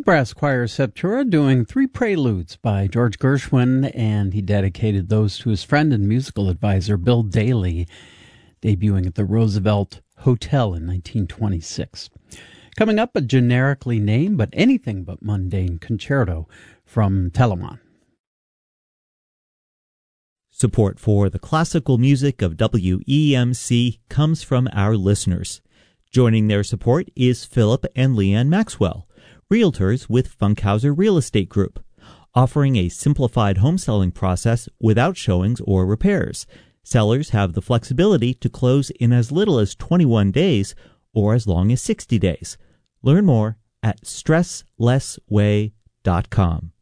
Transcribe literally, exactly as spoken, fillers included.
Brass Choir Septura doing three preludes by George Gershwin, and he dedicated those to his friend and musical advisor Bill Daly, debuting at the Roosevelt Hotel in nineteen twenty-six. Coming up, a generically named but anything but mundane concerto from Telemann. Support for the classical music of W E M C comes from our listeners. Joining their support is Philip and Leanne Maxwell, realtors with Funkhauser Real Estate Group, offering a simplified home selling process without showings or repairs. Sellers have the flexibility to close in as little as twenty-one days or as long as sixty days. Learn more at stress less way dot com.